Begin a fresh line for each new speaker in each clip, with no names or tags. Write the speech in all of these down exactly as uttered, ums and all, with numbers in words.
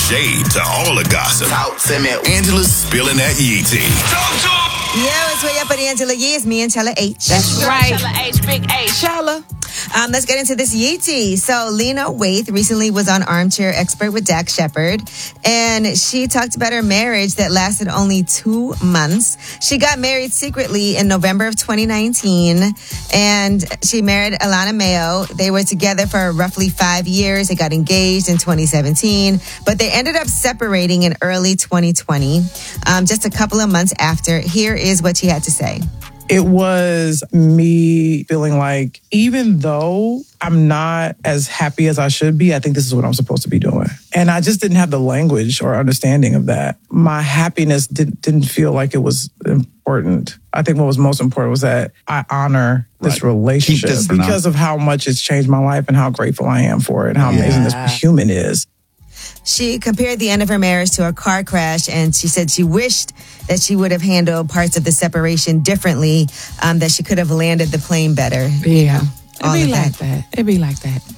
shade to all the gossip. Talk to me. Angela's spilling that Yee tea. Talk to him.
Yo, it's way up with Angela Yee. It's me and Chella H.
That's right.
Chella H, Big H.
Chella.
Um, let's get into this Yee tea. So Lena Waithe recently was on Armchair Expert with Dax Shepard, and she talked about her marriage that lasted only two months. She got married secretly in November of twenty nineteen, and she married Alana Mayo. They were together for roughly five years. They got engaged in twenty seventeen, but they ended up separating in early twenty twenty, um, just a couple of months after. Here is what she had to say.
It was me feeling like, even though I'm not as happy as I should be, I think this is what I'm supposed to be doing. And I just didn't have the language or understanding of that. My happiness did, didn't feel like it was important. I think what was most important was that I honor this right. relationship this because of how much it's changed my life and how grateful I am for it and how yeah. amazing this human is.
She compared the end of her marriage to a car crash, and she said she wished that she would have handled parts of the separation differently, um, that she could have landed the plane better.
Yeah.
All
It'd be
that.
like that. It'd be like that.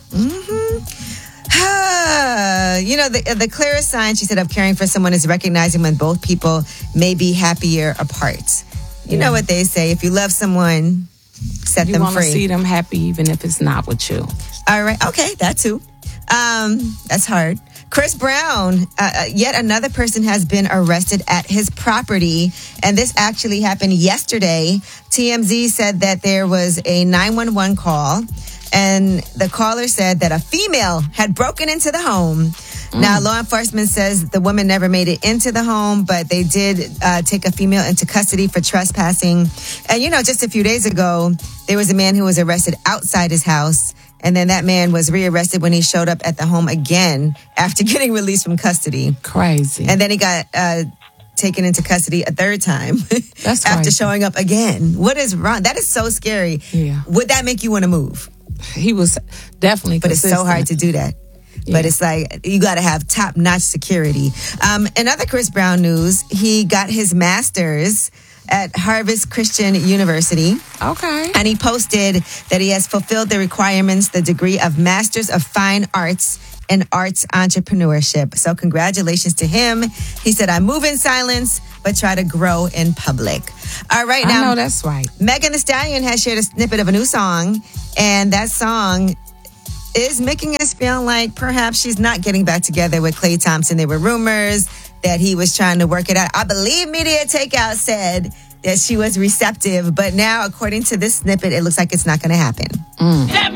Mm-hmm. you know, the, the clearest sign, she said, of caring for someone is recognizing when both people may be happier apart. You yeah. know what they say, if you love someone, set
you
them free.
You want to see them happy even if it's not with you.
All right. Okay, that too. Um, that's hard. Chris Brown, uh, yet another person has been arrested at his property, and this actually happened yesterday. T M Z said that there was a nine one one call, and the caller said that a female had broken into the home. Mm. Now, law enforcement says the woman never made it into the home, but they did uh, take a female into custody for trespassing. And, you know, just a few days ago, there was a man who was arrested outside his house. And then that man was rearrested when he showed up at the home again after getting released from custody.
Crazy.
And then he got uh, taken into custody a third time.
That's
after
crazy.
showing up again. What is wrong? That is so scary.
Yeah.
Would that make you want to move?
He was definitely
But
consistent.
it's so hard to do that. Yeah. But it's like, you got to have top-notch security. Um, in other Chris Brown news, he got his master's at Harvest Christian University.
Okay.
And he posted that he has fulfilled the requirements, the degree of Masters of Fine Arts in Arts Entrepreneurship. So congratulations to him. He said, I move in silence, but try to grow in public. All right, now.
I know that's right.
Megan Thee Stallion has shared a snippet of a new song, and that song is making us feel like perhaps she's not getting back together with Klay Thompson. There were rumors that he was trying to work it out. I believe Media Takeout said that she was receptive, but now, according to this snippet, it looks like it's not going to happen.
Mm.